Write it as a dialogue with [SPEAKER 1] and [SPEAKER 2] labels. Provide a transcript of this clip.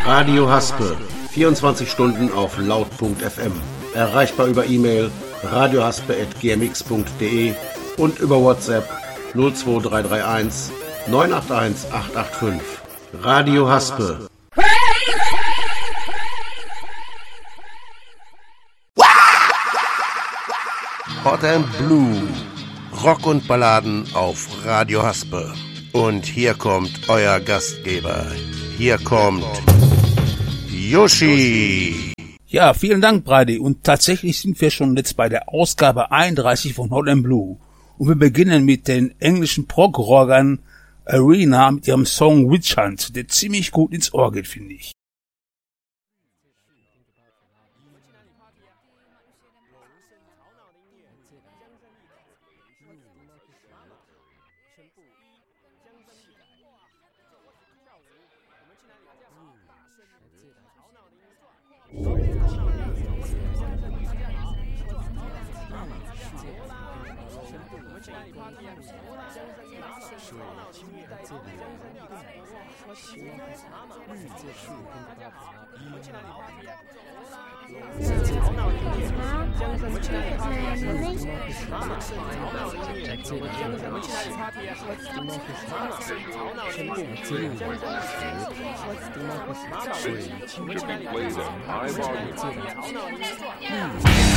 [SPEAKER 1] Radio Haspe, 24 Stunden auf laut.fm. Erreichbar über E-Mail radiohaspe@gmx.de und über WhatsApp 02331 981 885. Radio Haspe. Hot and Blue. Rock und Balladen auf Radio Haspe. Und hier kommt euer Gastgeber. Hier kommt Yoshi.
[SPEAKER 2] Ja, vielen Dank, Brady. Und tatsächlich sind wir schon jetzt bei der Ausgabe 31 von Hot and Blue. Und wir beginnen mit den englischen Prog-Rockern Arena mit ihrem Song Witch Hunt, der ziemlich gut ins Ohr geht, finde ich.